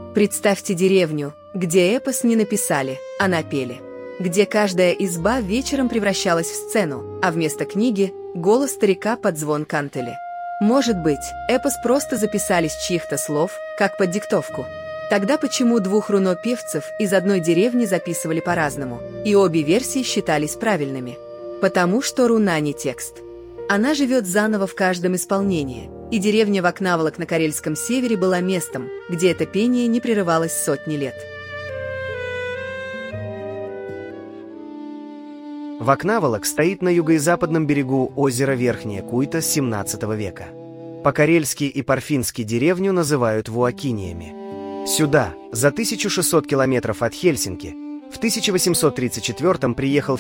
Представьте деревню, где эпос не написали, а напели. Где каждая изба вечером превращалась в сцену, а вместо книги — голос старика под звон кантели. Может быть, эпос просто записали с чьих-то слов, как под диктовку. Тогда почему двух руно-певцев из одной деревни записывали по-разному, и обе версии считались правильными? Потому что руна не текст. Она живет заново в каждом исполнении, и деревня Вакнаволок на Карельском севере была местом, где это пение не прерывалось сотни лет. Вакнаволок стоит на юго-западном берегу озера Верхняя Куйта с 17 века. По-карельски и по-фински деревню называют Вуакиниями. Сюда, за 1600 километров от Хельсинки, в 1834 приехал